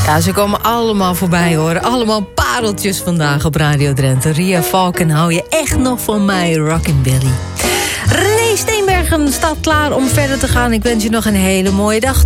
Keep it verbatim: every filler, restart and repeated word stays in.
Ja, ze komen allemaal voorbij, hoor. Allemaal pareltjes vandaag op Radio Drenthe. Ria Valken, hou je echt nog van mij, Rockin' Billy. René Steenbergen staat klaar om verder te gaan. Ik wens je nog een hele mooie dag.